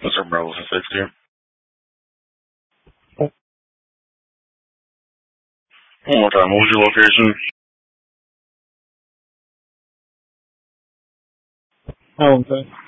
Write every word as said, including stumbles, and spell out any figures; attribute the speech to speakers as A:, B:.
A: That's our Bravo sixty. One more time, what was your location?
B: Hamilton.